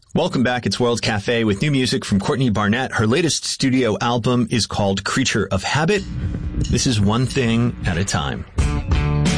Welcome back. It's World Cafe with new music from Courtney Barnett. Her latest studio album is called Creature of Habit. This is One Thing at a Time.